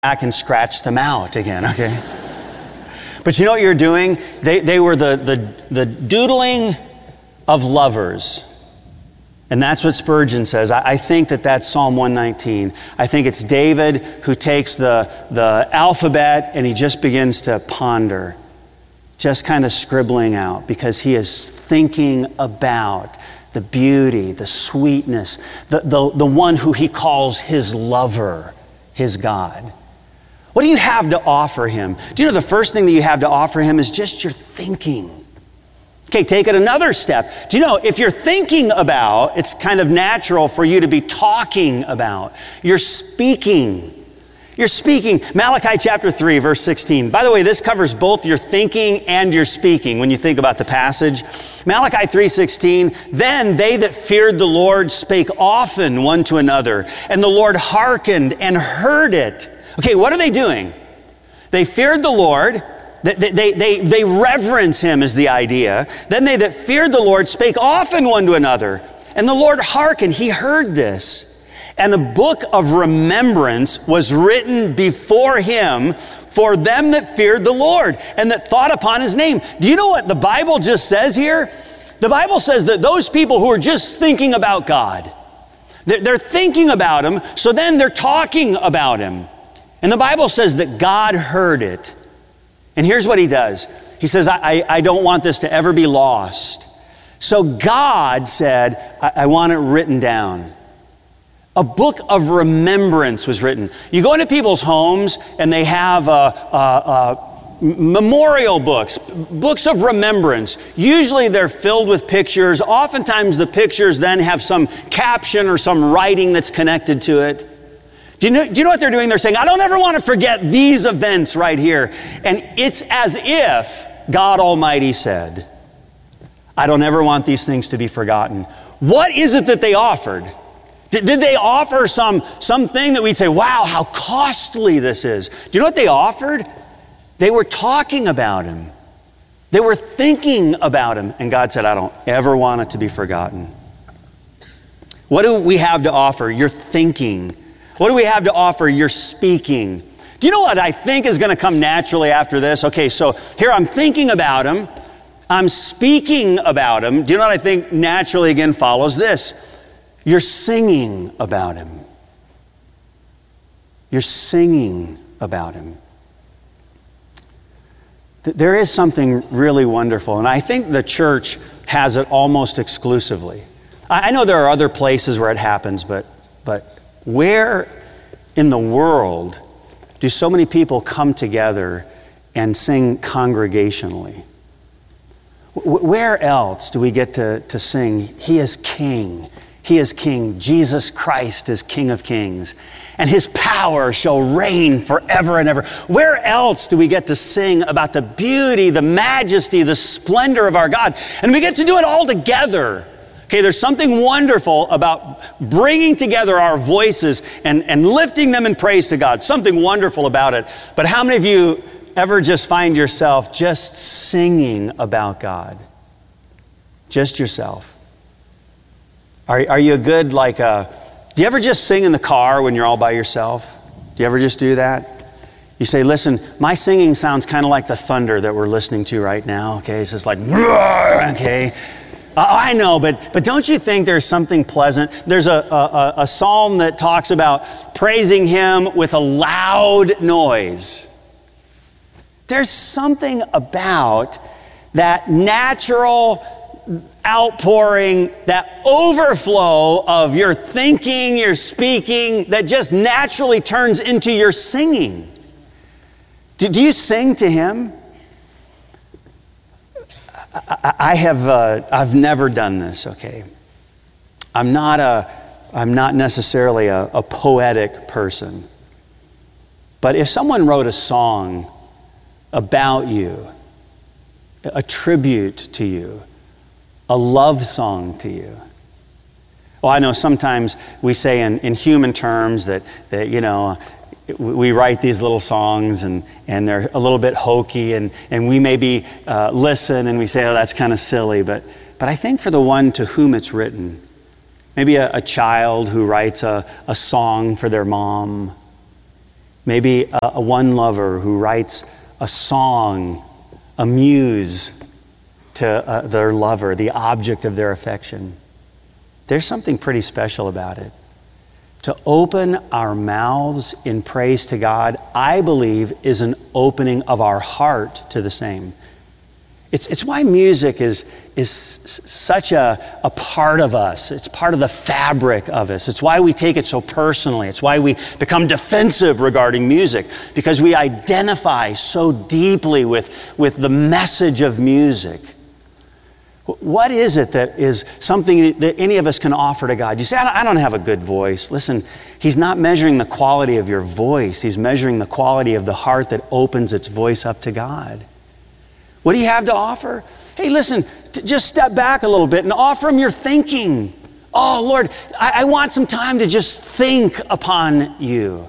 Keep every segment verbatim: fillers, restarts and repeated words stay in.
back and scratch them out again, okay? But you know what you're doing? They, they were the, the, the doodling of lovers. And that's what Spurgeon says. I, I think that that's Psalm one nineteen. I think it's David who takes the, the alphabet and he just begins to ponder, just kind of scribbling out, because he is thinking about the beauty, the sweetness, the, the, the one who he calls his lover, his God. What do you have to offer him? Do you know the first thing that you have to offer him is just your thinking? Okay, take it another step. Do you know, if you're thinking about, it's kind of natural for you to be talking about. You're speaking. You're speaking. Malachi chapter three, verse sixteen. By the way, this covers both your thinking and your speaking when you think about the passage. Malachi three sixteen, then they that feared the Lord spake often one to another, and the Lord hearkened and heard it. Okay, what are they doing? They feared the Lord. They, they, they, they reverence him is the idea. Then they that feared the Lord spake often one to another. And the Lord hearkened. He heard this. And a book of remembrance was written before him for them that feared the Lord and that thought upon his name. Do you know what the Bible just says here? The Bible says that those people who are just thinking about God, they're, they're thinking about him, so then they're talking about him. And the Bible says that God heard it. And here's what he does. He says, I, I, I don't want this to ever be lost. So God said, I, I want it written down. A book of remembrance was written. You go into people's homes and they have uh, uh, uh, memorial books, books of remembrance. Usually they're filled with pictures. Oftentimes the pictures then have some caption or some writing that's connected to it. Do you know, do you know what they're doing? They're saying, I don't ever want to forget these events right here. And it's as if God Almighty said, I don't ever want these things to be forgotten. What is it that they offered? Did, did they offer some something that we'd say, wow, how costly this is? Do you know what they offered? They were talking about him. They were thinking about him. And God said, I don't ever want it to be forgotten. What do we have to offer? You're thinking. What do we have to offer? You're speaking. Do you know what I think is going to come naturally after this? Okay, so here I'm thinking about him. I'm speaking about him. Do you know what I think naturally again follows this? You're singing about him. You're singing about him. There is something really wonderful, and I think the church has it almost exclusively. I know there are other places where it happens, but but where in the world do so many people come together and sing congregationally? Where else do we get to, to sing, He is King, He is King, Jesus Christ is King of Kings, and His power shall reign forever and ever? Where else do we get to sing about the beauty, the majesty, the splendor of our God? And we get to do it all together. Okay, there's something wonderful about bringing together our voices and, and lifting them in praise to God. Something wonderful about it. But how many of you ever just find yourself just singing about God? Just yourself. Are, are you a good, like, a, do you ever just sing in the car when you're all by yourself? Do you ever just do that? You say, listen, my singing sounds kind of like the thunder that we're listening to right now. Okay, it's just like, okay. Uh, I know, but but don't you think there's something pleasant? There's a, a, a psalm that talks about praising Him with a loud noise. There's something about that natural outpouring, that overflow of your thinking, your speaking, that just naturally turns into your singing. Do, do you sing to Him? I have, uh, I've never done this, okay? I'm not a, I'm not necessarily a, a poetic person. But if someone wrote a song about you, a tribute to you, a love song to you. Well, I know sometimes we say in, in human terms that, that, you know, we write these little songs and, and they're a little bit hokey, and, and we maybe uh, listen and we say, oh, that's kind of silly. But, but I think for the one to whom it's written, maybe a, a child who writes a, a song for their mom, Maybe a, a one lover who writes a song, a muse to uh, their lover, the object of their affection. There's something pretty special about it. To open our mouths in praise to God, I believe, is an opening of our heart to the same. It's, it's why music is, is such a, a part of us. It's part of the fabric of us. It's why we take it so personally. It's why we become defensive regarding music, because we identify so deeply with, with the message of music. What is it that is something that any of us can offer to God? You say, I don't have a good voice. Listen, He's not measuring the quality of your voice. He's measuring the quality of the heart that opens its voice up to God. What do you have to offer? Hey, listen, t- just step back a little bit and offer Him your thinking. Oh, Lord, I, I want some time to just think upon you.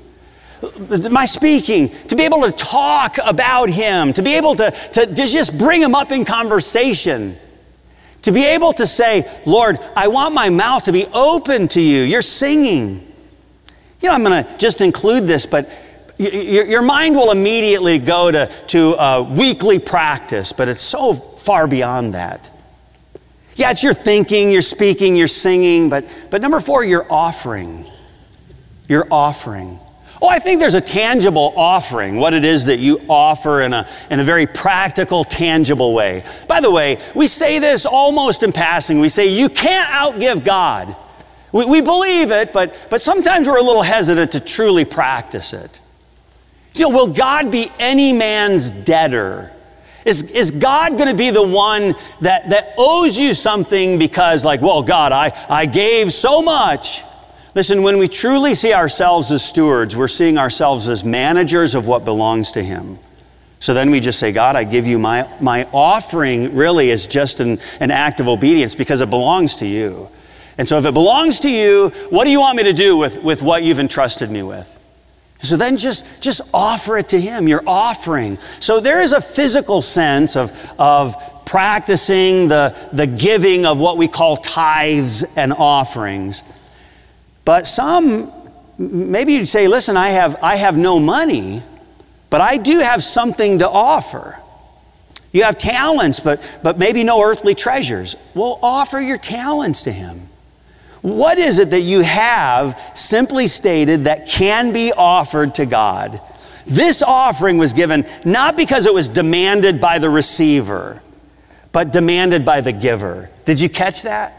My speaking, to be able to talk about Him, to be able to, to, to just bring Him up in conversation. To be able to say, Lord, I want my mouth to be open to you. You're singing. You know, I'm going to just include this, but y- y- your mind will immediately go to, to uh, weekly practice, but it's so far beyond that. Yeah, it's your thinking, you're speaking, you're singing, but, but number four, you're offering. You're offering. Oh, I think there's a tangible offering, what it is that you offer in a, in a very practical, tangible way. By the way, we say this almost in passing. We say, you can't outgive God. We, we believe it, but, but sometimes we're a little hesitant to truly practice it. You know, will God be any man's debtor? Is, is God going to be the one that, that owes you something because, like, well, God, I, I gave so much. Listen, when we truly see ourselves as stewards, we're seeing ourselves as managers of what belongs to Him. So then we just say, God, I give you my, my offering really is just an, an act of obedience because it belongs to you. And so if it belongs to you, what do you want me to do with, with what you've entrusted me with? So then just, just offer it to Him. You're offering. So there is a physical sense of, of practicing the, the giving of what we call tithes and offerings. But some, maybe you'd say, listen, I have, I have no money, but I do have something to offer. You have talents, but, but maybe no earthly treasures. Well, offer your talents to Him. What is it that you have, simply stated, that can be offered to God? This offering was given not because it was demanded by the receiver, but demanded by the giver. Did you catch that?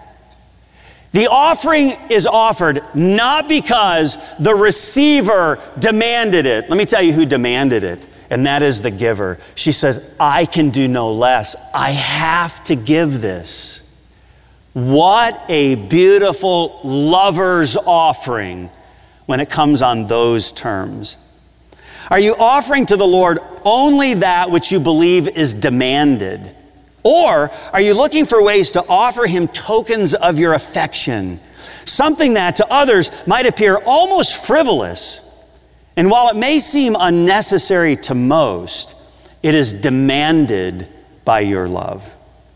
The offering is offered not because the receiver demanded it. Let me tell you who demanded it, and that is the giver. She says, I can do no less. I have to give this. What a beautiful lover's offering when it comes on those terms. Are you offering to the Lord only that which you believe is demanded? Or are you looking for ways to offer Him tokens of your affection? Something that to others might appear almost frivolous. And while it may seem unnecessary to most, it is demanded by your love.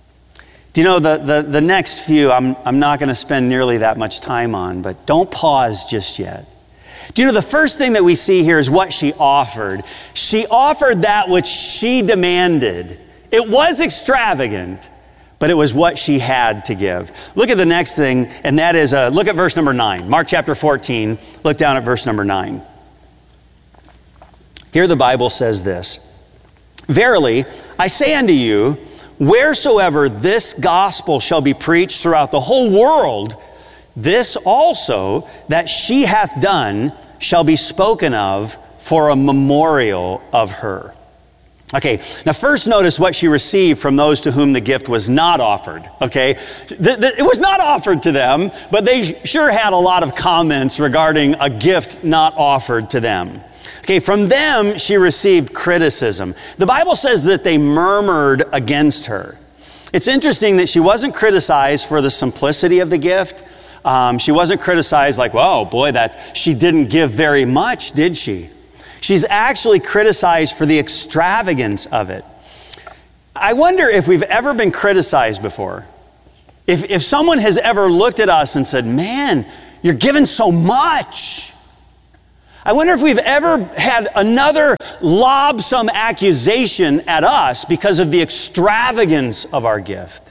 Do you know, the, the, the next few I'm, I'm not going to spend nearly that much time on, but don't pause just yet. Do you know the first thing that we see here is what she offered? She offered that which she demanded. It was extravagant, but it was what she had to give. Look at the next thing, and that is, uh, look at verse number nine. Mark chapter fourteen, look down at verse number nine. Here the Bible says this, Verily, I say unto you, wheresoever this gospel shall be preached throughout the whole world, this also that she hath done shall be spoken of for a memorial of her. Okay, now first notice what she received from those to whom the gift was not offered, okay? The, the, it was not offered to them, but they sure had a lot of comments regarding a gift not offered to them. Okay, from them she received criticism. The Bible says that they murmured against her. It's interesting that she wasn't criticized for the simplicity of the gift. Um, she wasn't criticized like, well, boy, that she didn't give very much, did she? She's actually criticized for the extravagance of it. I wonder if we've ever been criticized before. If, if someone has ever looked at us and said, man, you're giving so much. I wonder if we've ever had another lob some accusation at us because of the extravagance of our gift.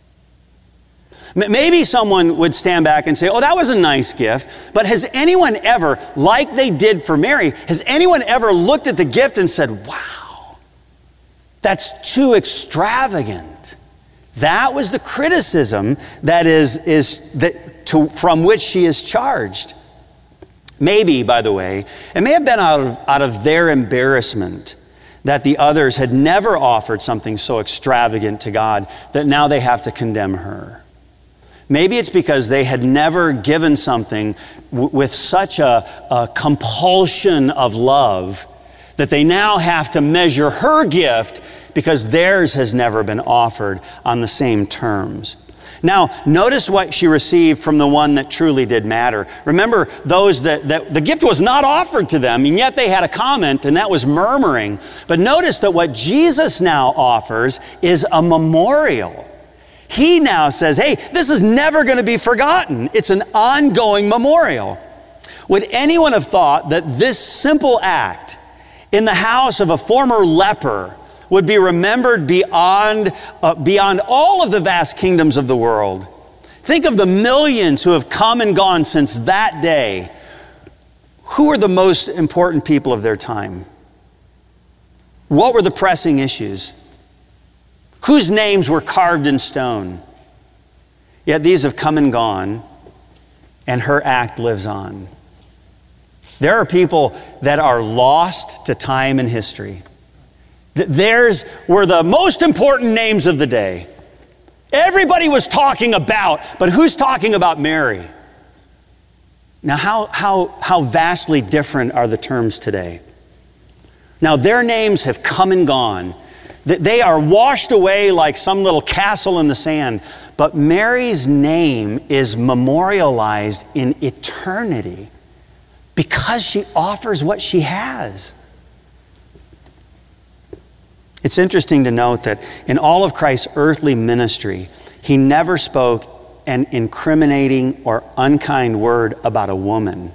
Maybe someone would stand back and say, oh, that was a nice gift. But has anyone ever, like they did for Mary, has anyone ever looked at the gift and said, wow, that's too extravagant? That was the criticism that is, is that to, from which she is charged. Maybe, by the way, it may have been out of, out of their embarrassment that the others had never offered something so extravagant to God that now they have to condemn her. Maybe it's because they had never given something w- with such a, a compulsion of love that they now have to measure her gift because theirs has never been offered on the same terms. Now, notice what she received from the one that truly did matter. Remember those that, that the gift was not offered to them, and yet they had a comment, and that was murmuring. But notice that what Jesus now offers is a memorial. He now says, hey, this is never going to be forgotten. It's an ongoing memorial. Would anyone have thought that this simple act in the house of a former leper would be remembered beyond, uh, beyond all of the vast kingdoms of the world? Think of the millions who have come and gone since that day. Who are the most important people of their time? What were the pressing issues? Whose names were carved in stone? Yet these have come and gone, and her act lives on. There are people that are lost to time and history. Theirs were the most important names of the day. Everybody was talking about, but who's talking about Mary? Now, how, how, how vastly different are the terms today? Now, their names have come and gone. They are washed away like some little castle in the sand. But Mary's name is memorialized in eternity because she offers what she has. It's interesting to note that in all of Christ's earthly ministry, he never spoke an incriminating or unkind word about a woman.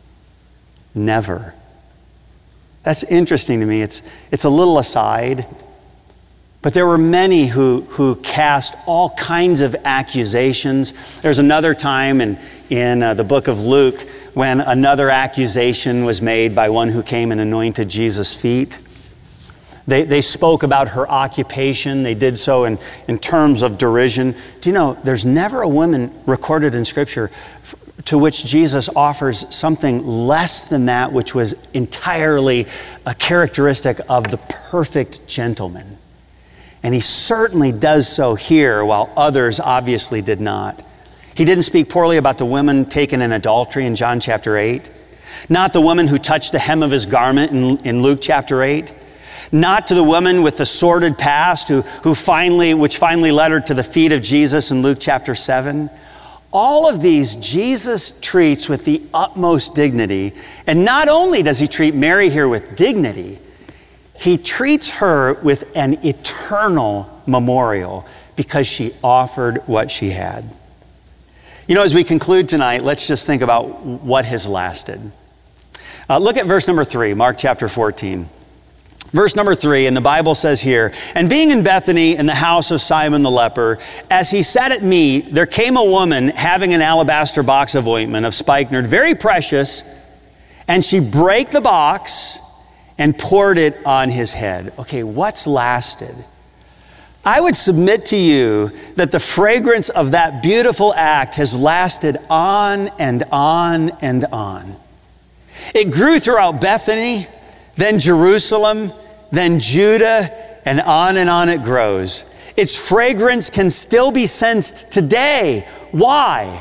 Never. That's interesting to me. It's, it's a little aside. But there were many who, who cast all kinds of accusations. There's another time in, in uh, the book of Luke when another accusation was made by one who came and anointed Jesus' feet. They, they spoke about her occupation. They did so in, in terms of derision. Do you know, there's never a woman recorded in Scripture f- to which Jesus offers something less than that which was entirely a characteristic of the perfect gentleman. And he certainly does so here, while others obviously did not. He didn't speak poorly about the woman taken in adultery in John chapter eight. Not the woman who touched the hem of his garment in, in Luke chapter eight. Not to the woman with the sordid past who, who finally, which finally led her to the feet of Jesus in Luke chapter seven. All of these Jesus treats with the utmost dignity. And not only does he treat Mary here with dignity, he treats her with an eternal memorial because she offered what she had. You know, as we conclude tonight, let's just think about what has lasted. Uh, look at verse number three, Mark chapter fourteen. Verse number three, and the Bible says here, and being in Bethany in the house of Simon the leper, as he sat at meat, there came a woman having an alabaster box of ointment of spikenard, very precious, and she brake the box and poured it on his head. Okay, what's lasted? I would submit to you that the fragrance of that beautiful act has lasted on and on and on. It grew throughout Bethany, then Jerusalem, then Judah, and on and on it grows. Its fragrance can still be sensed today. Why?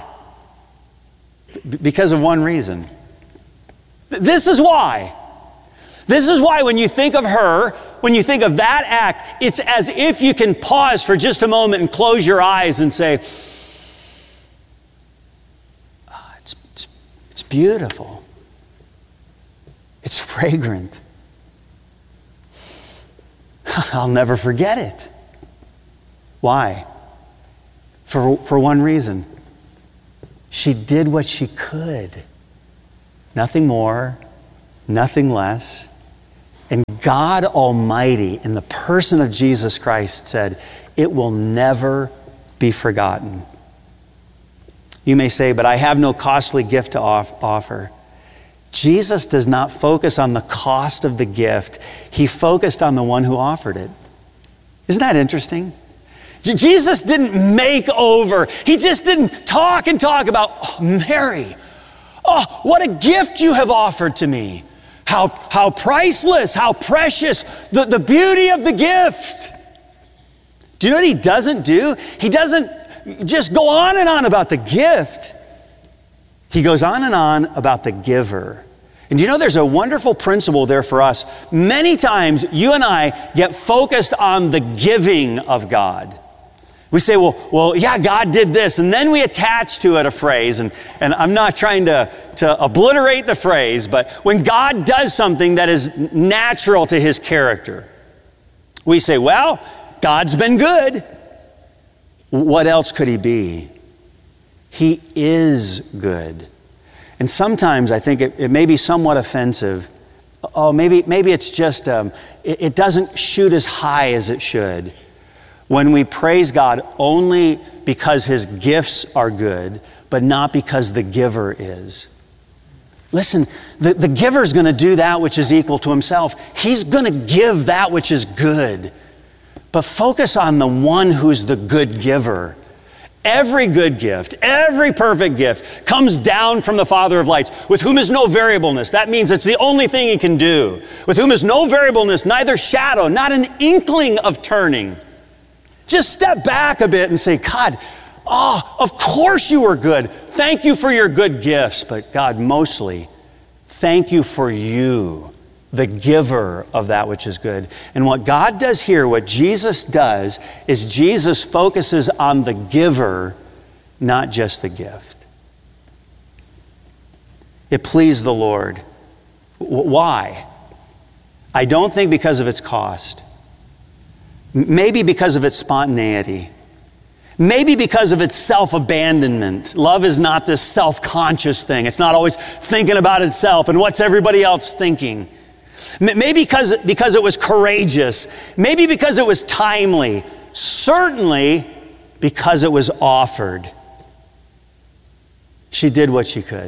B- because of one reason. This is why. This is why when you think of her, when you think of that act, it's as if you can pause for just a moment and close your eyes and say, oh, it's, it's, it's beautiful. It's fragrant. I'll never forget it. Why? For, for one reason. She did what she could. Nothing more, nothing less. And God Almighty, in the person of Jesus Christ, said, it will never be forgotten. You may say, but I have no costly gift to off- offer. Jesus does not focus on the cost of the gift. He focused on the one who offered it. Isn't that interesting? J- Jesus didn't make over. He just didn't talk and talk about, oh, Mary, oh, what a gift you have offered to me. How, how priceless, how precious, the, the beauty of the gift. Do you know what he doesn't do? He doesn't just go on and on about the gift. He goes on and on about the giver. And you know, there's a wonderful principle there for us. Many times you and I get focused on the giving of God. We say, well, well, yeah, God did this. And then we attach to it a phrase. And, and I'm not trying to, to obliterate the phrase, but when God does something that is natural to his character, we say, well, God's been good. What else could he be? He is good. And sometimes I think it, it may be somewhat offensive. Oh, maybe, maybe it's just, um, it, it doesn't shoot as high as it should. When we praise God only because his gifts are good, but not because the giver is. Listen, the, the giver is going to do that which is equal to himself. He's going to give that which is good. But focus on the one who's the good giver. Every good gift, every perfect gift comes down from the Father of lights, with whom is no variableness. That means it's the only thing he can do. With whom is no variableness, neither shadow, not an inkling of turning. Just step back a bit and say, God, oh, of course you are good. Thank you for your good gifts. But God, mostly, thank you for you, the giver of that which is good. And what God does here, what Jesus does, is Jesus focuses on the giver, not just the gift. It pleased the Lord. Why? I don't think because of its cost. Maybe because of its spontaneity. Maybe because of its self-abandonment. Love is not this self-conscious thing. It's not always thinking about itself and what's everybody else thinking. Maybe because, because it was courageous. Maybe because it was timely. Certainly because it was offered. She did what she could.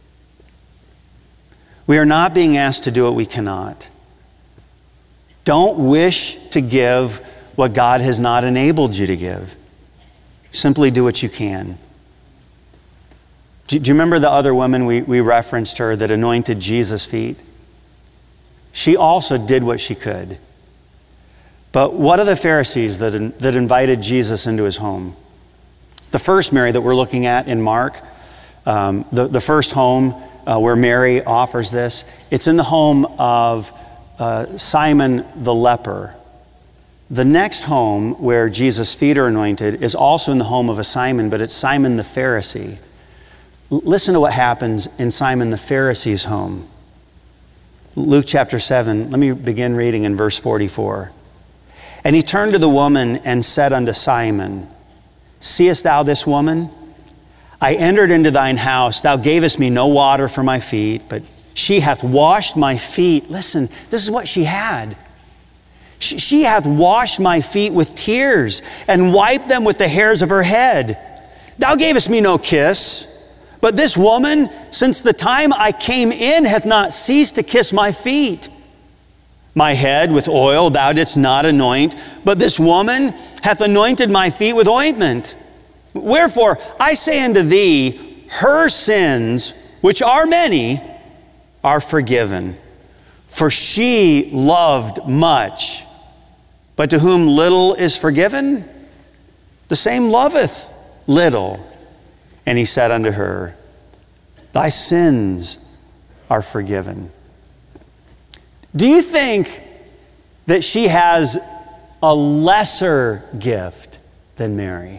We are not being asked to do what we cannot. Don't wish to give what God has not enabled you to give. Simply do what you can. Do, do you remember the other woman we, we referenced her that anointed Jesus' feet? She also did what she could. But what are the Pharisees that, that invited Jesus into his home? The first Mary that we're looking at in Mark, um, the, the first home uh, where Mary offers this, it's in the home of uh, Simon the leper. The next home where Jesus' feet are anointed is also in the home of a Simon, but it's Simon the Pharisee. L- listen to what happens in Simon the Pharisee's home. Luke chapter seven, let me begin reading in verse forty-four. And he turned to the woman and said unto Simon, Seest thou this woman? I entered into thine house. Thou gavest me no water for my feet, but she hath washed my feet. Listen, this is what she had. She, she hath washed my feet with tears and wiped them with the hairs of her head. Thou gavest me no kiss. But this woman, since the time I came in, hath not ceased to kiss my feet. My head with oil thou didst not anoint, but this woman hath anointed my feet with ointment. Wherefore, I say unto thee, her sins, which are many, are forgiven. For she loved much. But to whom little is forgiven, the same loveth little. And he said unto her, Thy sins are forgiven. Do you think that she has a lesser gift than Mary?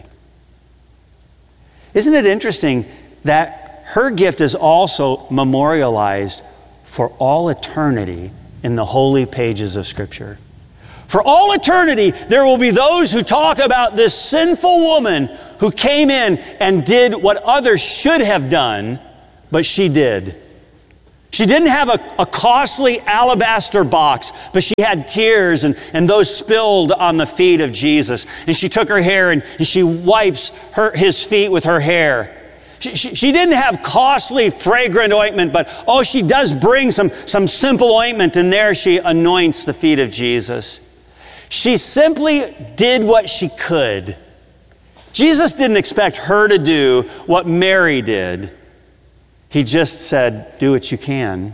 Isn't it interesting that her gift is also memorialized for all eternity in the holy pages of Scripture? For all eternity, there will be those who talk about this sinful woman who came in and did what others should have done, but she did. She didn't have a, a costly alabaster box, but she had tears, and, and those spilled on the feet of Jesus. And she took her hair and, and she wipes her, his feet with her hair. She, she, she didn't have costly, fragrant ointment, but oh, she does bring some, some simple ointment, and there she anoints the feet of Jesus. She simply did what she could. Jesus didn't expect her to do what Mary did. He just said, do what you can.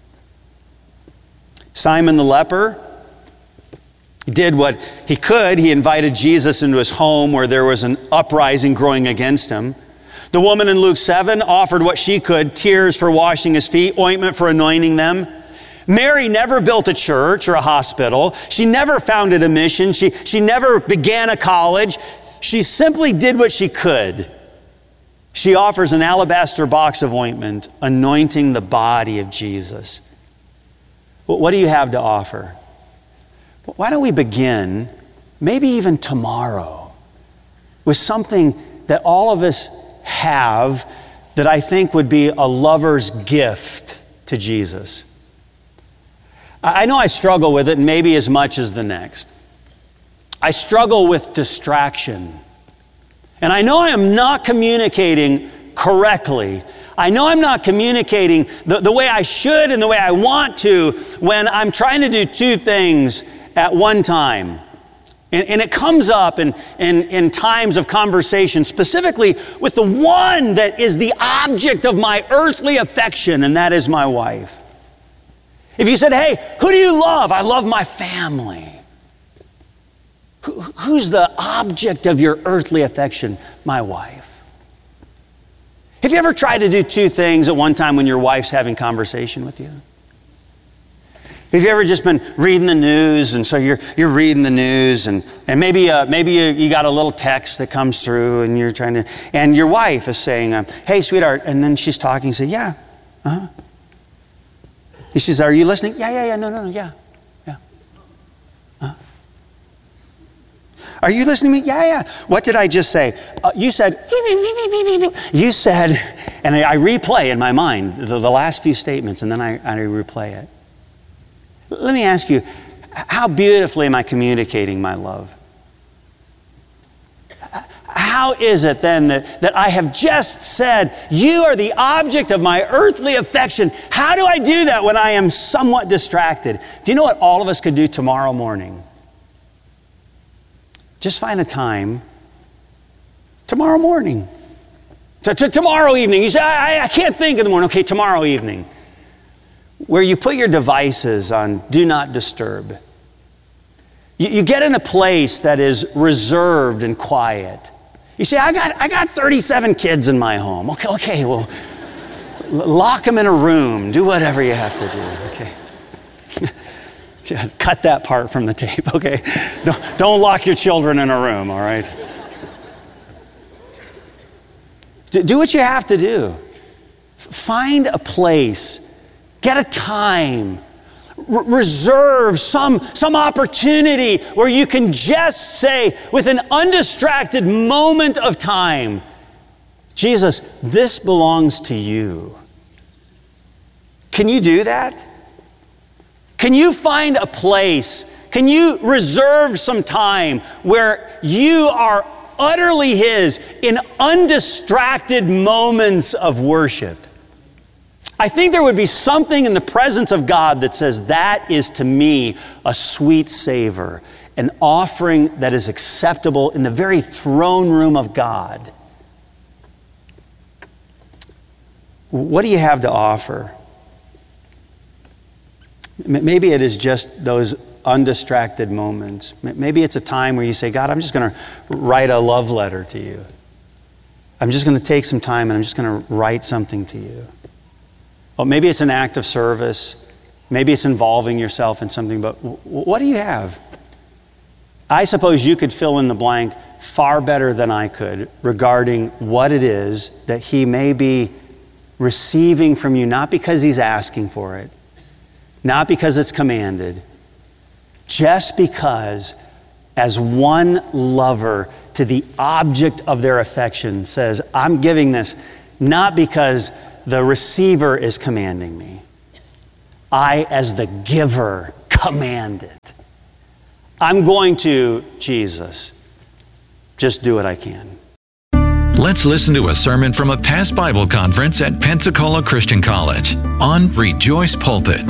Simon the leper did what he could. He invited Jesus into his home where there was an uprising growing against him. The woman in Luke seven offered what she could, tears for washing his feet, ointment for anointing them. Mary never built a church or a hospital. She never founded a mission. She, she never began a college. She simply did what she could. She offers an alabaster box of ointment, anointing the body of Jesus. Well, what do you have to offer? Why don't we begin, maybe even tomorrow, with something that all of us have that I think would be a lover's gift to Jesus. I know I struggle with it, maybe as much as the next. I struggle with distraction. And I know I am not communicating correctly. I know I'm not communicating the, the way I should and the way I want to when I'm trying to do two things at one time. And, and it comes up in, in, in times of conversation, specifically with the one that is the object of my earthly affection, and that is my wife. If you said, hey, who do you love? I love my family. Who, who's the object of your earthly affection? My wife. Have you ever tried to do two things at one time when your wife's having conversation with you? Have you ever just been reading the news, and so you're you're reading the news, and and maybe uh, maybe you, you got a little text that comes through, and you're trying to, and your wife is saying, um, "Hey, sweetheart," and then she's talking, say, "Yeah, uh huh." She says, "Are you listening?" "Yeah, yeah, yeah, no, no, no, yeah, yeah." Uh-huh. "Are you listening to me?" "Yeah, yeah." "What did I just say?" Uh, you said, you said, and I, I replay in my mind the, the last few statements, and then I, I replay it. Let me ask you, how beautifully am I communicating my love? How is it then that, that I have just said, you are the object of my earthly affection? How do I do that when I am somewhat distracted? Do you know what all of us could do tomorrow morning? Just find a time tomorrow morning. To, to tomorrow evening. You say, I, I can't think in the morning. Okay, tomorrow evening. Where you put your devices on do not disturb. You, you get in a place that is reserved and quiet. You say, I got I got thirty-seven kids in my home. Okay, okay, well, lock them in a room. Do whatever you have to do. Okay. Cut that part from the tape, okay? Don't, don't lock your children in a room, all right? Do what you have to do. Find a place. Get a time. R- reserve some, some opportunity where you can just say, with an undistracted moment of time, Jesus, this belongs to you. Can you do that? Can you find a place? Can you reserve some time where you are utterly His in undistracted moments of worship? I think there would be something in the presence of God that says that is to me a sweet savor, an offering that is acceptable in the very throne room of God. What do you have to offer? Maybe it is just those undistracted moments. Maybe it's a time where you say, God, I'm just going to write a love letter to you. I'm just going to take some time and I'm just going to write something to you. Well, maybe it's an act of service. Maybe it's involving yourself in something, but what do you have? I suppose you could fill in the blank far better than I could regarding what it is that He may be receiving from you, not because He's asking for it, not because it's commanded, just because as one lover to the object of their affection says, I'm giving this not because the receiver is commanding me, I, as the giver, command it. I'm going to, Jesus, just do what I can. Let's listen to a sermon from a past Bible conference at Pensacola Christian College on Rejoice Pulpit.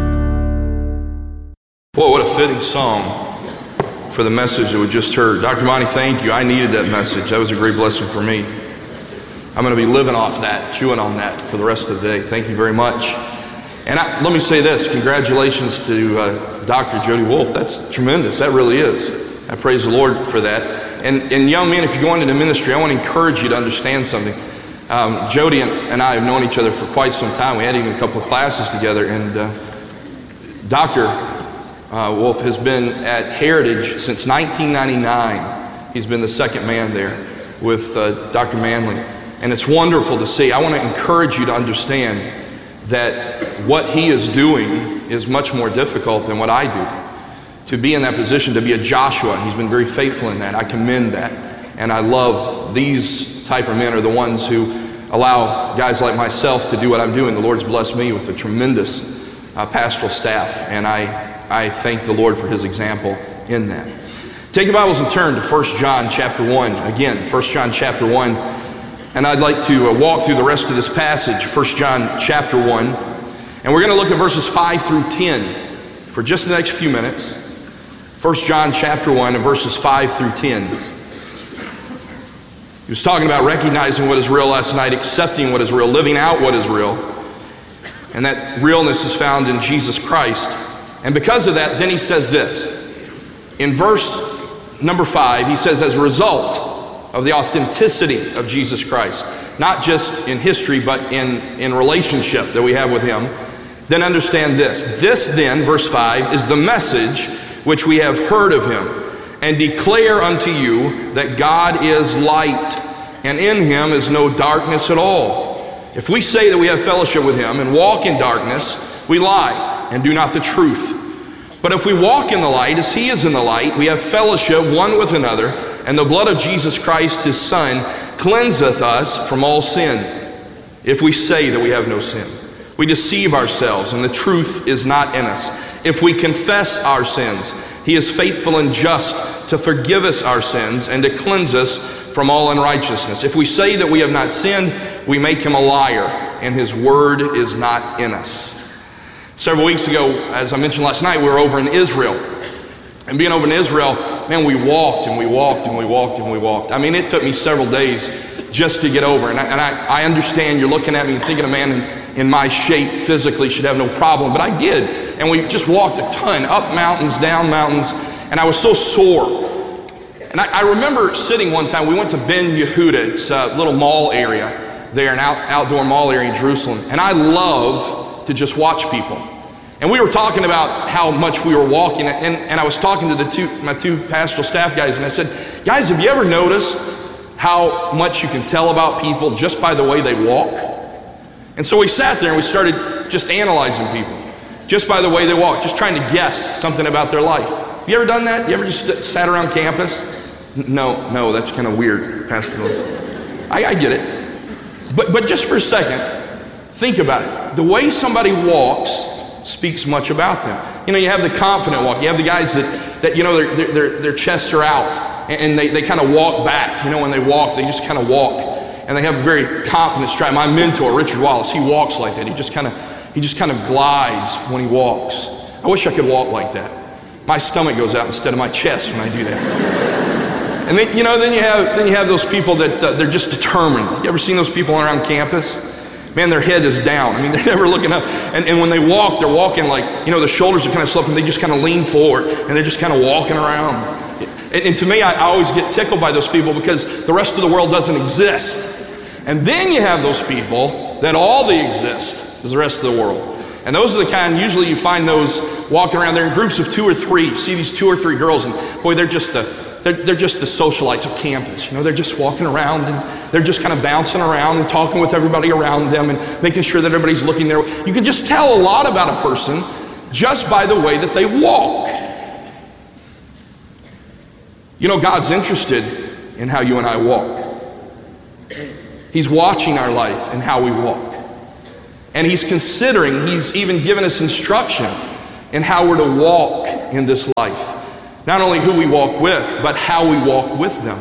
Boy, what a fitting song for the message that we just heard. Doctor Monty, thank you. I needed that message. That was a great blessing for me. I'm going to be living off that, chewing on that for the rest of the day. Thank you very much. And I, let me say this, congratulations to uh, Doctor Jody Wolf. That's tremendous, that really is. I praise the Lord for that. And, and young men, if you're going into ministry, I want to encourage you to understand something. Um, Jody and, and I have known each other for quite some time. We had even a couple of classes together. And uh, Doctor Uh, Wolf has been at Heritage since nineteen ninety-nine. He's been the second man there with uh, Doctor Manley. And it's wonderful to see. I want to encourage you to understand that what he is doing is much more difficult than what I do. To be in that position, to be a Joshua, he's been very faithful in that. I commend that. And I love these type of men are the ones who allow guys like myself to do what I'm doing. The Lord's blessed me with a tremendous uh, pastoral staff, and I, I thank the Lord for his example in that. Take your Bibles and turn to First John chapter one. Again, First John chapter one. And I'd like to uh, walk through the rest of this passage, First John chapter one. And we're going to look at verses five through ten for just the next few minutes. First John chapter one and verses five through ten. He was talking about recognizing what is real last night, accepting what is real, living out what is real. And that realness is found in Jesus Christ. And because of that, then he says this. In verse number five, he says, as a result of the authenticity of Jesus Christ, not just in history, but in, in relationship that we have with him, then understand this. This then, verse five, is the message which we have heard of him, and declare unto you that God is light, and in him is no darkness at all. If we say that we have fellowship with him and walk in darkness, we lie and do not the truth. But if we walk in the light as he is in the light, we have fellowship one with another, and the blood of Jesus Christ, his Son, cleanseth us from all sin. If we say that we have no sin, we deceive ourselves, and the truth is not in us. If we confess our sins, he is faithful and just to forgive us our sins and to cleanse us from all unrighteousness. If we say that we have not sinned, we make him a liar, and his word is not in us. Several weeks ago, as I mentioned last night, we were over in Israel. And being over in Israel, man, we walked and we walked and we walked and we walked. I mean, it took me several days just to get over. And I, and I, I understand you're looking at me and thinking a man in, in my shape physically should have no problem, but I did. And we just walked a ton, up mountains, down mountains, and I was so sore. And I, I remember sitting one time, we went to Ben Yehuda, it's a little mall area there, an out, outdoor mall area in Jerusalem. And I love to just watch people. And we were talking about how much we were walking, and, and I was talking to the two, my two pastoral staff guys, and I said, guys, have you ever noticed how much you can tell about people just by the way they walk? And so we sat there and we started just analyzing people, just by the way they walk, just trying to guess something about their life. Have you ever done that? You ever just sat around campus? No, no, that's kind of weird, Pastor Wilson. I, I get it. But, but just for a second, think about it. The way somebody walks speaks much about them. You know, you have the confident walk. You have the guys that, that you know, their, their, their chests are out and, and they, they kind of walk back. You know, when they walk, they just kind of walk. And they have a very confident stride. My mentor, Richard Wallace, he walks like that. He just kind of, he just kind of glides when he walks. I wish I could walk like that. My stomach goes out instead of my chest when I do that. And then, you know, then you have, then you have those people that uh, they're just determined. You ever seen those people around campus? Man, their head is down. I mean, they're never looking up. And, and when they walk, they're walking like, you know, the shoulders are kind of sloping. They just kind of lean forward, and they're just kind of walking around. And, and to me, I, I always get tickled by those people because the rest of the world doesn't exist. And then you have those people that all they exist is the rest of the world. And those are the kind, usually you find those walking around there in groups of two or three. You see these two or three girls, and boy, they're just the They're, they're just the socialites of campus. You know, they're just walking around and they're just kind of bouncing around and talking with everybody around them and making sure that everybody's looking there. You can just tell a lot about a person just by the way that they walk. You know, God's interested in how you and I walk. He's watching our life and how we walk. And he's considering, he's even given us instruction in how we're to walk in this life. Not only who we walk with, but how we walk with them.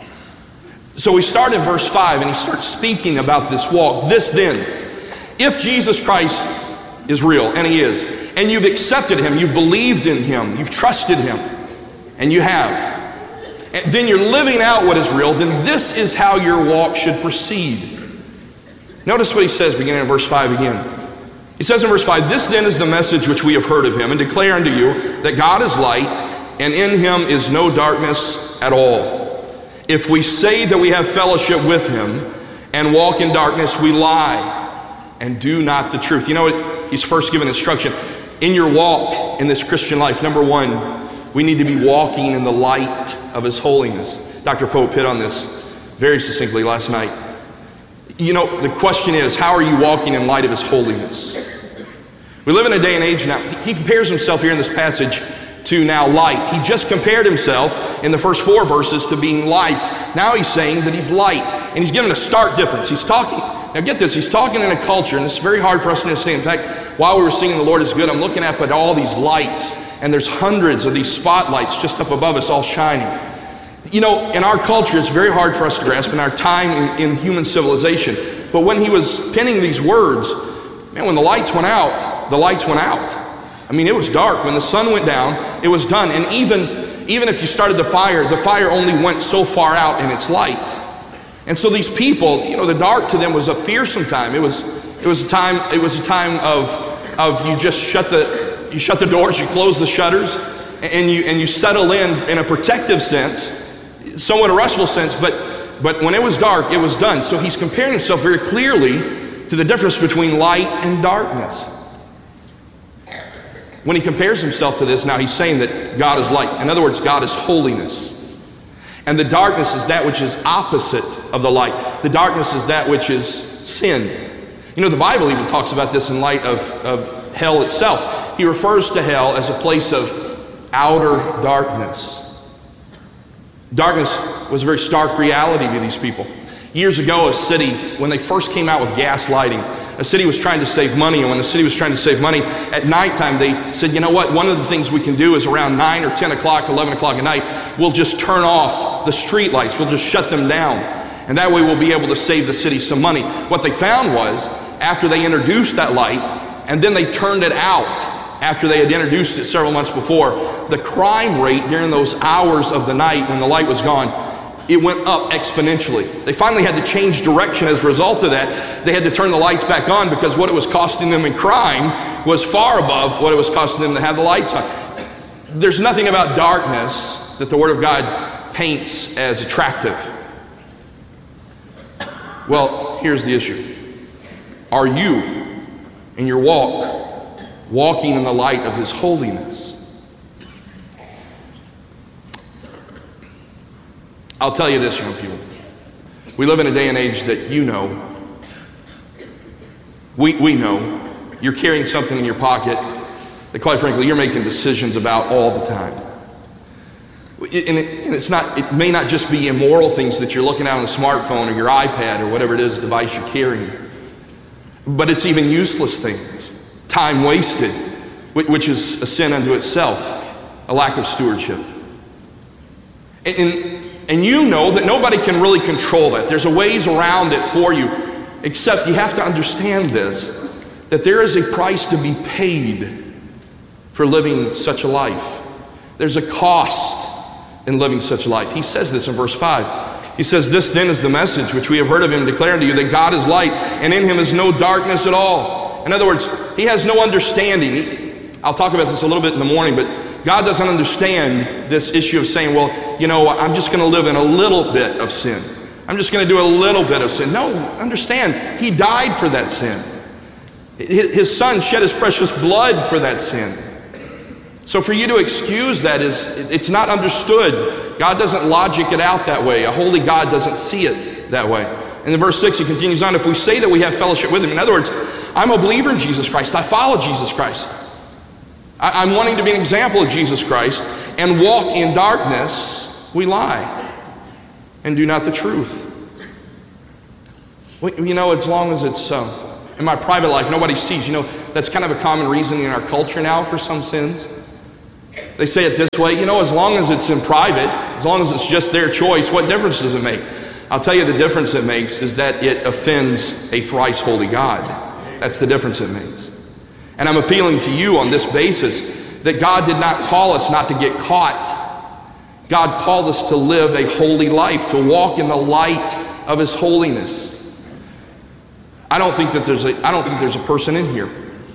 So we start in verse five, and he starts speaking about this walk. This then, if Jesus Christ is real, and he is, and you've accepted him, you've believed in him, you've trusted him, and you have, and then you're living out what is real, then this is how your walk should proceed. Notice what he says beginning in verse five again. He says in verse five, this then is the message which we have heard of him, and declare unto you that God is light, and in him is no darkness at all. If we say that we have fellowship with him and walk in darkness, we lie and do not the truth. You know what? He's first given instruction. In your walk in this Christian life, number one, we need to be walking in the light of his holiness. Doctor Pope hit on this very succinctly last night. You know, the question is, how are you walking in light of his holiness? We live in a day and age now. He compares himself here in this passage to now light. He just compared himself in the first four verses to being life. Now he's saying that he's light, and he's given a stark difference. He's talking, now get this, he's talking in a culture, and it's very hard for us to understand. In fact, while we were singing The Lord is Good, I'm looking up at all these lights, and there's hundreds of these spotlights just up above us all shining. You know, in our culture, it's very hard for us to grasp in our time in, in human civilization. But when he was penning these words, man, when the lights went out, the lights went out. I mean, it was dark. When the sun went down, it was done. And even, even if you started the fire, the fire only went so far out in its light. And so these people, you know, the dark to them was a fearsome time. It was, it was a time, it was a time of, of you just shut the, you shut the doors, you close the shutters, and you, and you settle in in a protective sense, somewhat a restful sense, but, but when it was dark, it was done. So he's comparing himself very clearly to the difference between light and darkness. When he compares himself to this, now he's saying that God is light. In other words, God is holiness. And the darkness is that which is opposite of the light. The darkness is that which is sin. You know, the Bible even talks about this in light of, of hell itself. He refers to hell as a place of outer darkness. Darkness was a very stark reality to these people. Years ago, a city, when they first came out with gas lighting, a city was trying to save money, and when the city was trying to save money, at nighttime they said, you know what, one of the things we can do is around nine or ten o'clock, eleven o'clock at night, we'll just turn off the street lights, we'll just shut them down, and that way we'll be able to save the city some money. What they found was, after they introduced that light, and then they turned it out, after they had introduced it several months before, the crime rate during those hours of the night when the light was gone, it went up exponentially. They finally had to change direction as a result of that. They had to turn the lights back on because what it was costing them in crime was far above what it was costing them to have the lights on. There's nothing about darkness that the Word of God paints as attractive. Well, here's the issue. Are you, in your walk, walking in the light of His holiness? I'll tell you this, young people. We live in a day and age that you know, we, we know, you're carrying something in your pocket that, quite frankly, you're making decisions about all the time. And, it, and it's not, it may not just be immoral things that you're looking at on the smartphone or your iPad or whatever it is device you're carrying, but it's even useless things, time wasted, which is a sin unto itself, a lack of stewardship. And, and And you know that nobody can really control that. There's a ways around it for you, except you have to understand this, that there is a price to be paid for living such a life. There's a cost in living such a life. He says this in verse five. He says, this then is the message which we have heard of him declaring to you, that God is light, and in him is no darkness at all. In other words, he has no understanding. He, I'll talk about this a little bit in the morning, but God doesn't understand this issue of saying, well, you know, I'm just going to live in a little bit of sin. I'm just going to do a little bit of sin. No, understand, he died for that sin. His son shed his precious blood for that sin. So for you to excuse that is, it's not understood. God doesn't logic it out that way. A holy God doesn't see it that way. And in verse six, he continues on, if we say that we have fellowship with him, in other words, I'm a believer in Jesus Christ. I follow Jesus Christ. I'm wanting to be an example of Jesus Christ and walk in darkness, we lie and do not the truth. You know, as long as it's, uh, In my private life, nobody sees. You know, that's kind of a common reasoning in our culture now for some sins. They say it this way, you know, as long as it's in private, as long as it's just their choice, what difference does it make? I'll tell you the difference it makes is that it offends a thrice holy God. That's the difference it makes. And I'm appealing to you on this basis that God did not call us not to get caught. God called us to live a holy life, to walk in the light of His holiness. I don't think that there's a, I don't think there's a person in here,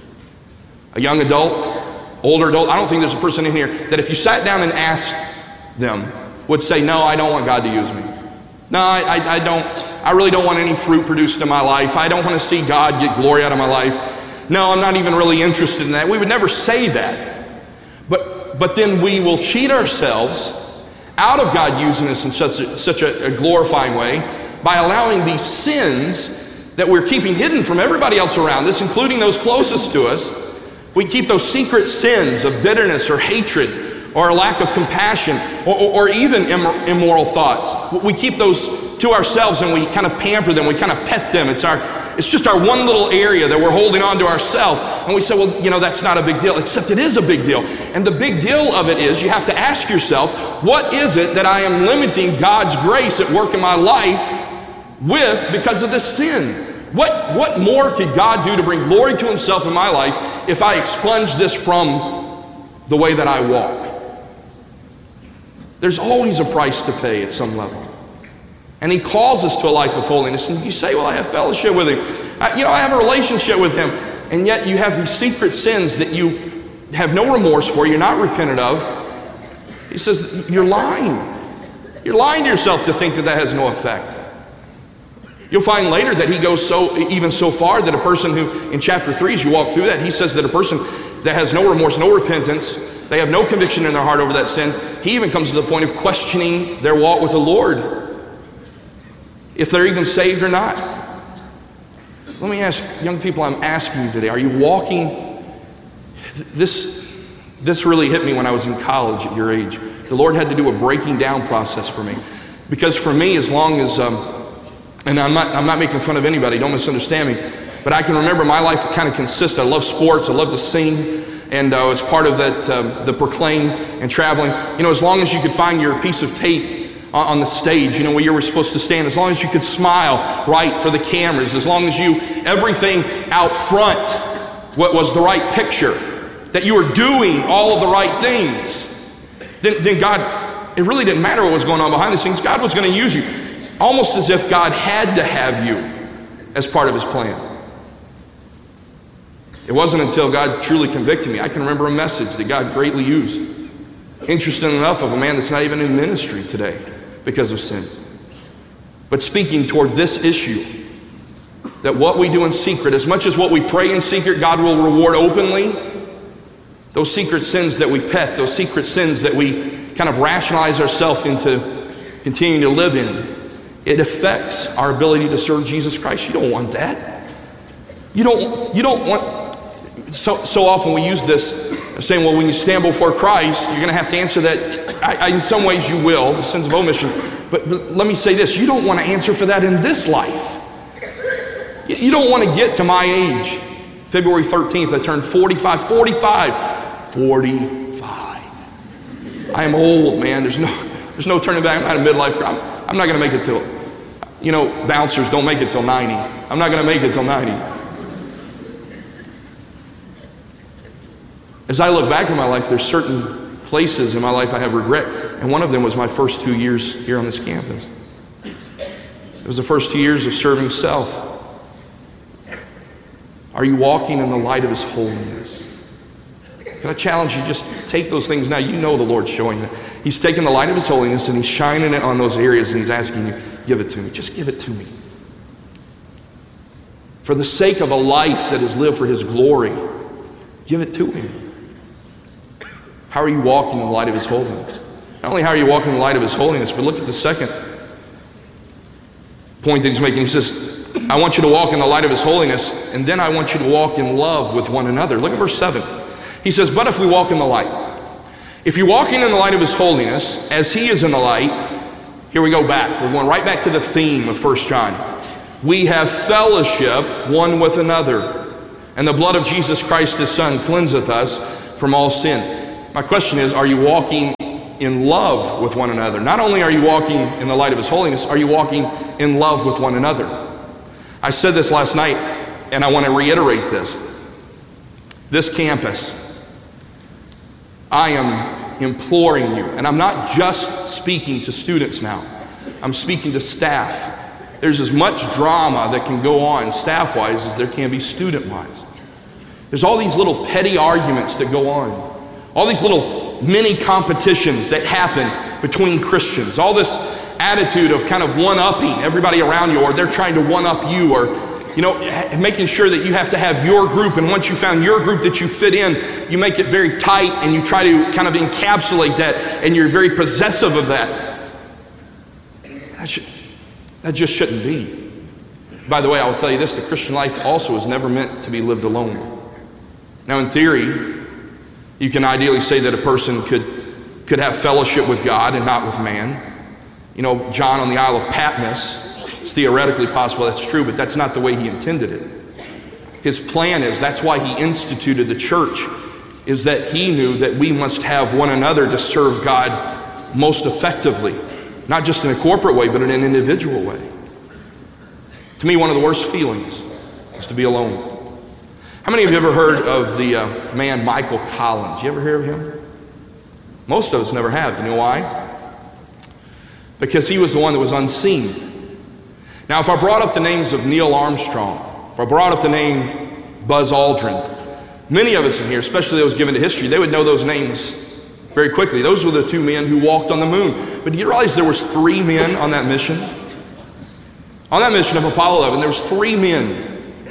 a young adult, older adult, I don't think there's a person in here that if you sat down and asked them would say, no, I don't want God to use me. No, I, I, I don't, I really don't want any fruit produced in my life. I don't want to see God get glory out of my life. No, I'm not even really interested in that. We would never say that. But, but then we will cheat ourselves out of God using us in such a, such a, a glorifying way by allowing these sins that we're keeping hidden from everybody else around us, including those closest to us. We keep those secret sins of bitterness or hatred or a lack of compassion or, or, or even immor- immoral thoughts. We keep those to ourselves and we kind of pamper them, we kind of pet them. It's our, it's just our one little area that we're holding on to ourselves. And we say, well, you know, that's not a big deal, except it is a big deal. And the big deal of it is you have to ask yourself, what is it that I am limiting God's grace at work in my life with because of this sin? What, what more could God do to bring glory to Himself in my life if I expunge this from the way that I walk? There's always a price to pay at some level. And He calls us to a life of holiness. And you say, well, I have fellowship with Him. I, you know, I have a relationship with Him. And yet you have these secret sins that you have no remorse for, you're not repentant of. He says, you're lying. You're lying to yourself to think that that has no effect. You'll find later that he goes so even so far that a person who, in chapter three, as you walk through that, he says that a person that has no remorse, no repentance, they have no conviction in their heart over that sin, he even comes to the point of questioning their walk with the Lord, if they're even saved or not. Let me ask, young people, I'm asking you today, are you walking? This, this really hit me when I was in college at your age. The Lord had to do a breaking down process for me. Because for me, as long as... Um, And I'm not, I'm not making fun of anybody, don't misunderstand me. But I can remember my life kind of consists, I love sports, I love to sing. And uh, as part of that, um, the proclaim and traveling, you know, as long as you could find your piece of tape on, on the stage, you know, where you were supposed to stand, as long as you could smile right for the cameras, as long as you, everything out front, what was the right picture, that you were doing all of the right things, then, then God, it really didn't matter what was going on behind the scenes, God was going to use you. Almost as if God had to have you as part of His plan. It wasn't until God truly convicted me. I can remember a message that God greatly used. Interesting enough, of a man that's not even in ministry today because of sin. But speaking toward this issue, that what we do in secret, as much as what we pray in secret, God will reward openly. Those secret sins that we pet, those secret sins that we kind of rationalize ourselves into continuing to live in, it affects our ability to serve Jesus Christ. You don't want that. You don't, you don't want, so, so often we use this, saying, well, when you stand before Christ, you're going to have to answer that. I, I, in some ways you will, the sins of omission. But, but let me say this, you don't want to answer for that in this life. You, you don't want to get to my age. February thirteenth, I turned forty-five, forty-five, forty-five. I am old, man. There's no, there's no turning back. I'm not a midlife crowd. I'm, I'm not going to make it till, you know, bouncers don't make it till ninety. I'm not going to make it till ninety. As I look back in my life, there's certain places in my life I have regret, and one of them was my first two years here on this campus. It was the first two years of serving self. Are you walking in the light of His holiness? Can I challenge you, just take those things now. You know the Lord's showing that. He's taking the light of His holiness and He's shining it on those areas and He's asking you, give it to me. Just give it to me. For the sake of a life that is lived for His glory, give it to Him. How are you walking in the light of His holiness? Not only how are you walking in the light of His holiness, but look at the second point that He's making. He says, I want you to walk in the light of His holiness, and then I want you to walk in love with one another. Look at verse seven. He says, but if we walk in the light, if you're walking in the light of His holiness, as He is in the light, here we go back. We're going right back to the theme of First John. we have fellowship one with another, and the blood of Jesus Christ his Son cleanseth us from all sin. My question is, are you walking in love with one another? Not only are you walking in the light of his holiness, are you walking in love with one another? I said this last night, and I want to reiterate this. This campus, I am imploring you, and I'm not just speaking to students now, I'm speaking to staff. There's as much drama that can go on staff-wise as there can be student-wise. There's all these little petty arguments that go on, all these little mini competitions that happen between Christians, all this attitude of kind of one-upping everybody around you, or they're trying to one-up you, or you know, making sure that you have to have your group, and once you found your group that you fit in, you make it very tight and you try to kind of encapsulate that, and you're very possessive of that. That, should, that just shouldn't be. By the way, I will tell you this, the Christian life also is never meant to be lived alone. Now in theory, you can ideally say that a person could, could have fellowship with God and not with man. You know, John on the Isle of Patmos, it's theoretically possible that's true, but that's not the way he intended it. His plan is, that's why he instituted the church, is that he knew that we must have one another to serve God most effectively. Not just in a corporate way, but in an individual way. To me, one of the worst feelings is to be alone. How many of you ever heard of the uh, man Michael Collins? You ever hear of him? Most of us never have. You know why? Because he was the one that was unseen. Now, if I brought up the names of Neil Armstrong, if I brought up the name Buzz Aldrin, many of us in here, especially those given to history, they would know those names very quickly. Those were the two men who walked on the moon. But do you realize there was three men on that mission? On that mission of Apollo eleven, there was three men.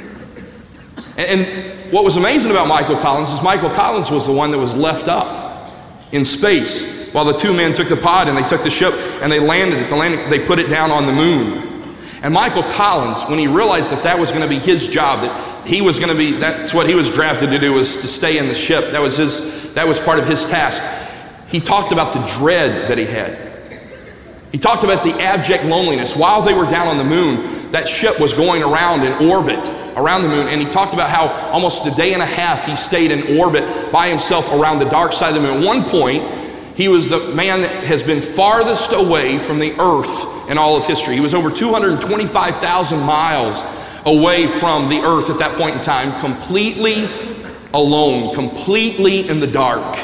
And, and what was amazing about Michael Collins is Michael Collins was the one that was left up in space while the two men took the pod and they took the ship and they landed at the landing, they put it down on the moon. And Michael Collins, when he realized that that was going to be his job, that he was going to be, that's what he was drafted to do, was to stay in the ship. That was his, that was part of his task. He talked about the dread that he had. He talked about the abject loneliness. While they were down on the moon, that ship was going around in orbit around the moon, and he talked about how almost a day and a half he stayed in orbit by himself around the dark side of the moon. At one point, he was the man that has been farthest away from the earth in all of history. He was over two hundred twenty-five thousand miles away from the earth at that point in time, completely alone, completely in the dark.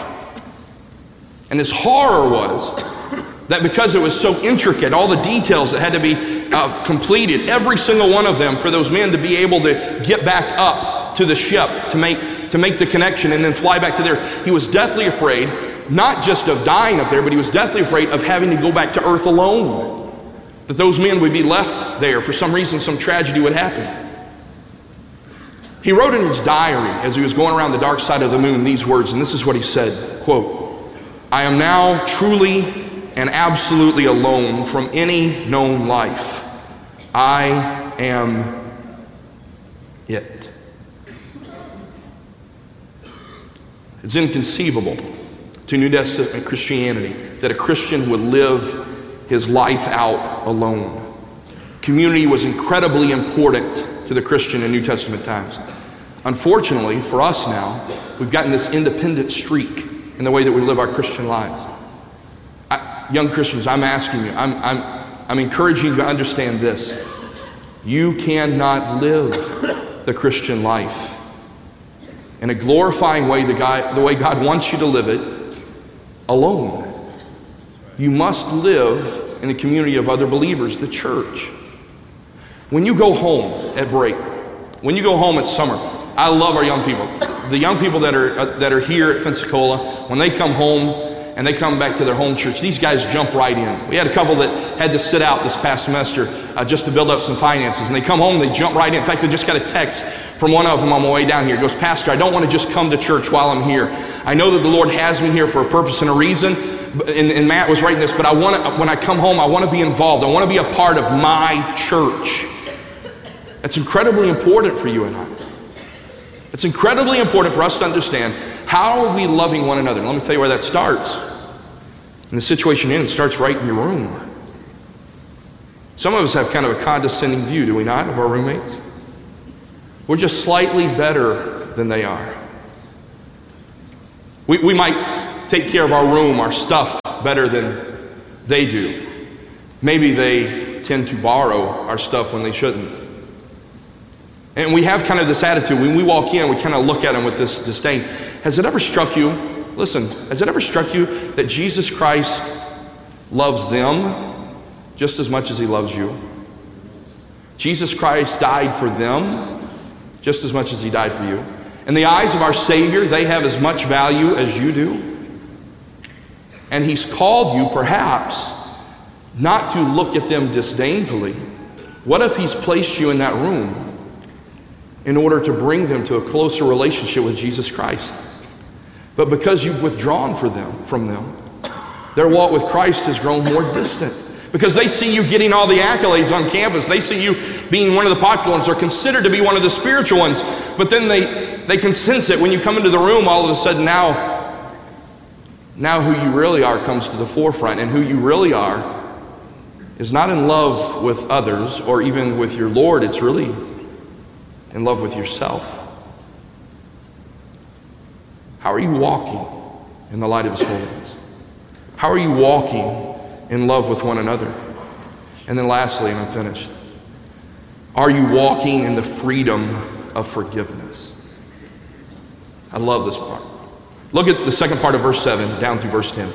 And his horror was that because it was so intricate, all the details that had to be uh, completed, every single one of them, for those men to be able to get back up to the ship to make, to make the connection and then fly back to the earth, he was deathly afraid, not just of dying up there, but he was deathly afraid of having to go back to earth alone. That those men would be left there. For some reason, some tragedy would happen. He wrote in his diary as he was going around the dark side of the moon these words, and this is what he said, quote, "I am now truly and absolutely alone from any known life. I am it." It's inconceivable to New Testament Christianity that a Christian would live his life out alone. Community was incredibly important to the Christian in New Testament times. Unfortunately, for us now, we've gotten this independent streak in the way that we live our Christian lives. I, young Christians, I'm asking you, I'm, I'm, I'm encouraging you to understand this. You cannot live the Christian life in a glorifying way, the, guy, the way God wants you to live it, alone. You must live in the community of other believers, the church. When you go home at break, when you go home at summer, I love our young people. The young people that are, uh, that are here at Pensacola, when they come home and they come back to their home church, these guys jump right in. We had a couple that had to sit out this past semester uh, just to build up some finances, and they come home and they jump right in. In fact, I just got a text from one of them on my way down here. It goes, "Pastor, I don't want to just come to church while I'm here. I know that the Lord has me here for a purpose and a reason," and, and Matt was writing this, "but I want to, when I come home, I want to be involved. I want to be a part of my church." That's incredibly important for you and I. It's incredibly important for us to understand, how are we loving one another? And let me tell you where that starts. And the situation in it starts right in your room. Some of us have kind of a condescending view, do we not, of our roommates? We're just slightly better than they are. We, we might take care of our room, our stuff, better than they do. Maybe they tend to borrow our stuff when they shouldn't. And we have kind of this attitude. When we walk in, we kind of look at them with this disdain. Has it ever struck you, listen, has it ever struck you that Jesus Christ loves them just as much as he loves you? Jesus Christ died for them just as much as he died for you. In the eyes of our Savior, they have as much value as you do. And he's called you, perhaps, not to look at them disdainfully. What if he's placed you in that room in order to bring them to a closer relationship with Jesus Christ? But because you've withdrawn for them, from them, their walk with Christ has grown more distant. Because they see you getting all the accolades on campus. They see you being one of the popular ones or considered to be one of the spiritual ones. But then they, they can sense it when you come into the room. All of a sudden now, now who you really are comes to the forefront. And who you really are is not in love with others or even with your Lord. It's really in love with yourself. How are you walking in the light of his holiness? How are you walking in love with one another? And then lastly, and I'm finished, are you walking in the freedom of forgiveness? I love this part. Look at the second part of verse seven down through verse ten.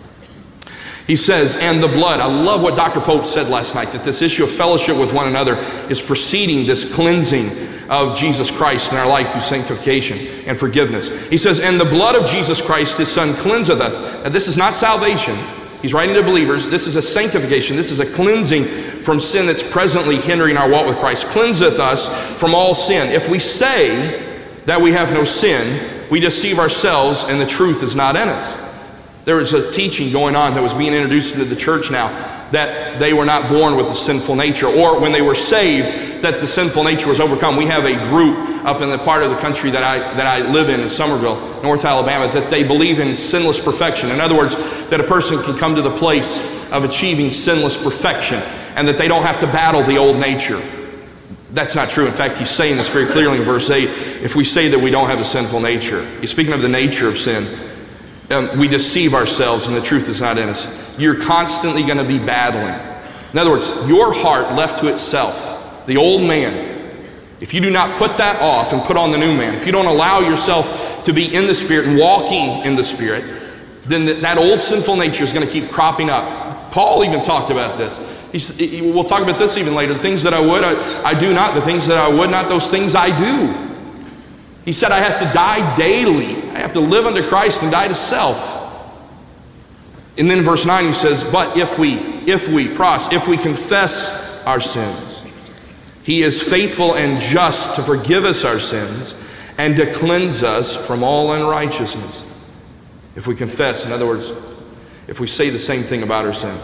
He says, and the blood. I love what Doctor Pope said last night, that this issue of fellowship with one another is preceding this cleansing of Jesus Christ in our life through sanctification and forgiveness. He says, and the blood of Jesus Christ, his son, cleanseth us. And this is not salvation. He's writing to believers. This is a sanctification. This is a cleansing from sin that's presently hindering our walk with Christ. Cleanseth us from all sin. If we say that we have no sin, we deceive ourselves and the truth is not in us. There was a teaching going on that was being introduced into the church now that they were not born with a sinful nature, or when they were saved, that the sinful nature was overcome. We have a group up in the part of the country that I, that I live in, in Somerville, North Alabama, that they believe in sinless perfection. In other words, that a person can come to the place of achieving sinless perfection and that they don't have to battle the old nature. That's not true. In fact, he's saying this very clearly in verse eight. If we say that we don't have a sinful nature, he's speaking of the nature of sin. Um, we deceive ourselves and the truth is not in us. You're constantly going to be battling. In other words, your heart left to itself, the old man, if you do not put that off and put on the new man, if you don't allow yourself to be in the Spirit and walking in the Spirit, then th- that old sinful nature is going to keep cropping up. Paul even talked about this. He's, he, we'll talk about this even later. The things that I would, I, I do not. The things that I would not, those things I do. He said, I have to die daily. I have to live unto Christ and die to self. And then in verse nine he says, but if we, if we, pros, if we confess our sins, he is faithful and just to forgive us our sins and to cleanse us from all unrighteousness. If we confess, in other words, if we say the same thing about our sin,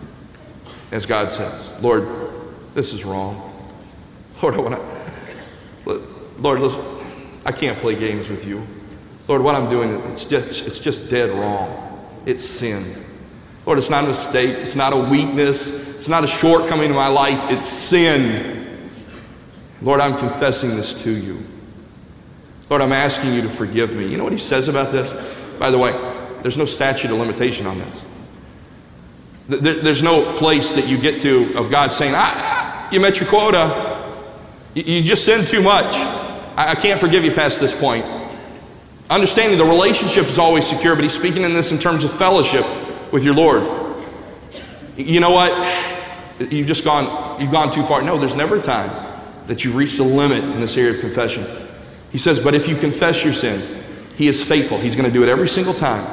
as God says, Lord, this is wrong. Lord, I want to, Lord, listen. I can't play games with you. Lord, what I'm doing, it's just, it's just dead wrong. It's sin. Lord, it's not a mistake. It's not a weakness. It's not a shortcoming in my life. It's sin. Lord, I'm confessing this to you. Lord, I'm asking you to forgive me. You know what he says about this? By the way, there's no statute of limitation on this. There's no place that you get to of God saying, ah, ah, you met your quota. You just sinned too much. I can't forgive you past this point. Understanding the relationship is always secure, but he's speaking in this in terms of fellowship with your Lord. You know what? You've just gone, you've gone too far. No, there's never a time that you've reached a limit in this area of confession. He says, but if you confess your sin, he is faithful. He's going to do it every single time.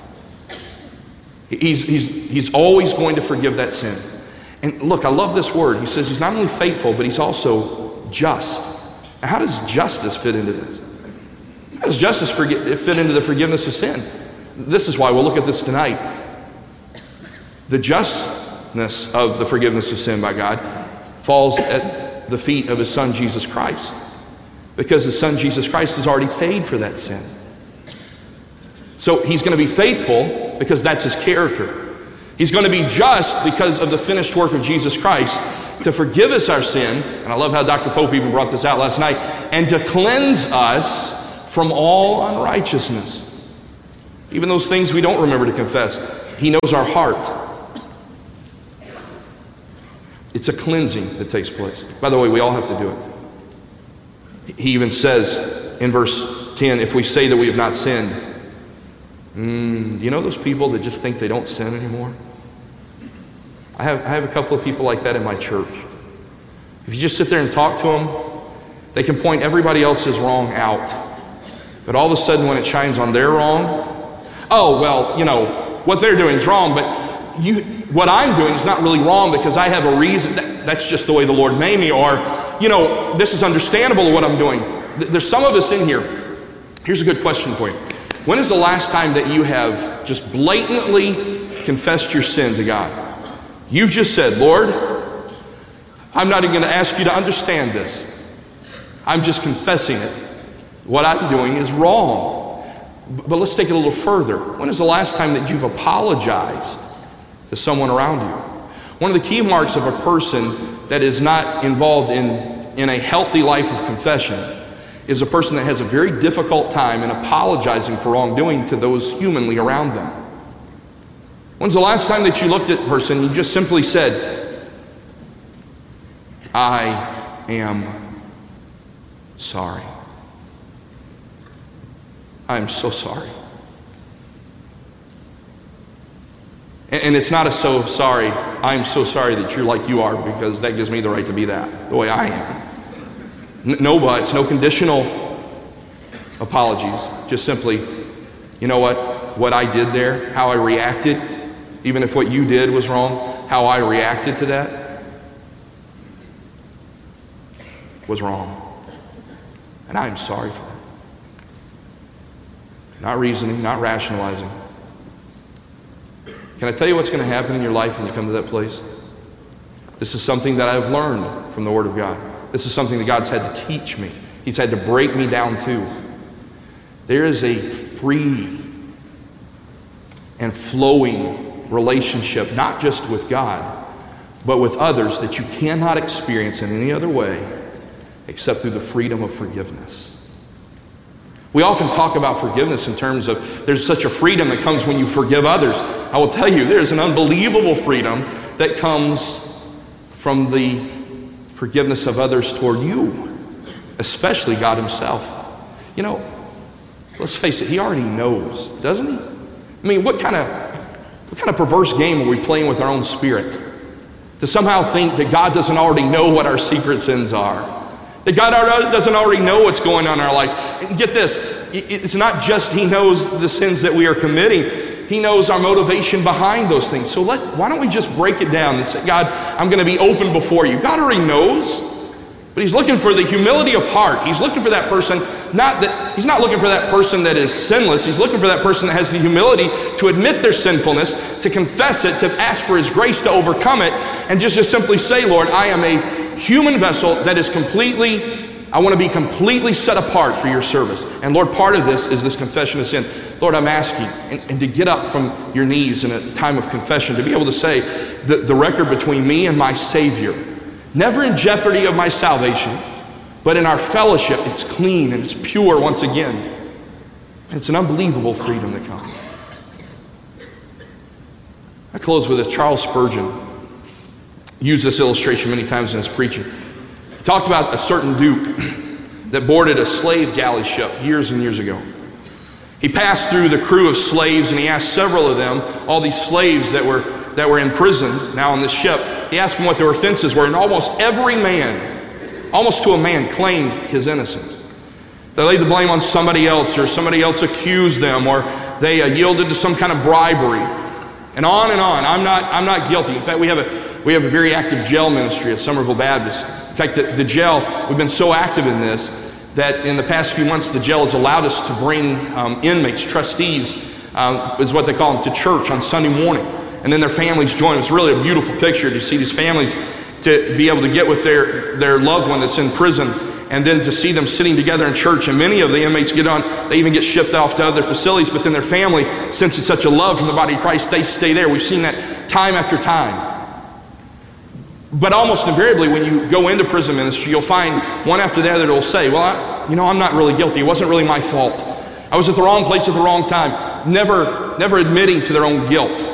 He's, he's, he's always going to forgive that sin. And look, I love this word. He says he's not only faithful, but he's also just. Now, how does justice fit into this? How does justice fit into the forgiveness of sin? This is why we'll look at this tonight. The justness of the forgiveness of sin by God falls at the feet of his son Jesus Christ, because his son Jesus Christ has already paid for that sin. So he's going to be faithful because that's his character. He's going to be just because of the finished work of Jesus Christ to forgive us our sin, and I love how Doctor Pope even brought this out last night, and to cleanse us from all unrighteousness. Even those things we don't remember to confess. He knows our heart. It's a cleansing that takes place. By the way, we all have to do it. He even says in verse ten, if we say that we have not sinned, mm, do you know those people that just think they don't sin anymore? I have, I have a couple of people like that in my church. If you just sit there and talk to them, they can point everybody else's wrong out. But all of a sudden when it shines on their wrong, oh, well, you know, what they're doing is wrong, but you, what I'm doing is not really wrong because I have a reason. That, that's just the way the Lord made me. Or, you know, this is understandable what I'm doing. There's some of us in here. Here's a good question for you. When is the last time that you have just blatantly confessed your sin to God? You've just said, Lord, I'm not even going to ask you to understand this. I'm just confessing it. What I'm doing is wrong. But let's take it a little further. When is the last time that you've apologized to someone around you? One of the key marks of a person that is not involved in, in a healthy life of confession is a person that has a very difficult time in apologizing for wrongdoing to those humanly around them. When's the last time that you looked at a person and you just simply said, I am sorry. I am so sorry. And, and it's not a so sorry, I am so sorry that you're like you are, because that gives me the right to be that, the way I am. N- no buts, no conditional apologies. Just simply, you know what? What I did there, how I reacted, even if what you did was wrong, how I reacted to that was wrong. And I am sorry for that. Not reasoning, not rationalizing. Can I tell you what's going to happen in your life when you come to that place? This is something that I've learned from the Word of God. This is something that God's had to teach me. He's had to break me down to. There is a free and flowing relationship, not just with God, but with others that you cannot experience in any other way except through the freedom of forgiveness. We often talk about forgiveness in terms of there's such a freedom that comes when you forgive others. I will tell you, there's an unbelievable freedom that comes from the forgiveness of others toward you, especially God Himself. You know, let's face it, He already knows, doesn't He? I mean, what kind of what kind of perverse game are we playing with our own spirit to somehow think that God doesn't already know what our secret sins are? That God doesn't already know what's going on in our life. And get this, it's not just He knows the sins that we are committing. He knows our motivation behind those things. So let, why don't we just break it down and say, God, I'm going to be open before you. God already knows, but He's looking for the humility of heart. He's looking for that person, not that, He's not looking for that person that is sinless. He's looking for that person that has the humility to admit their sinfulness, to confess it, to ask for His grace to overcome it, and just, just simply say, Lord, I am a human vessel that is completely, I want to be completely set apart for your service. And Lord, part of this is this confession of sin. Lord, I'm asking, and, and to get up from your knees in a time of confession, to be able to say the, the record between me and my Savior, never in jeopardy of my salvation, but in our fellowship, it's clean and it's pure once again. And it's an unbelievable freedom that comes. I close with this. Charles Spurgeon used this illustration many times in his preaching. He talked about a certain duke that boarded a slave galley ship years and years ago. He passed through the crew of slaves and he asked several of them, all these slaves that were that were in prison now on this ship, he asked them what their offenses were, and almost every man, almost to a man, claimed his innocence. They laid the blame on somebody else, or somebody else accused them, or they uh, yielded to some kind of bribery, and on and on. I'm not, I'm not guilty. In fact, we have a we have a very active jail ministry at Somerville Baptist. In fact, the, the jail, we've been so active in this that in the past few months, the jail has allowed us to bring um, inmates, trustees, uh, is what they call them, to church on Sunday morning. And then their families join. It's really a beautiful picture to see these families to be able to get with their, their loved one that's in prison and then to see them sitting together in church, and many of the inmates get on, they even get shipped off to other facilities, but then their family senses such a love from the body of Christ, they stay there. We've seen that time after time. But almost invariably, when you go into prison ministry, you'll find one after the other that will say, well, I, you know, I'm not really guilty. It wasn't really my fault. I was at the wrong place at the wrong time. Never, never admitting to their own guilt.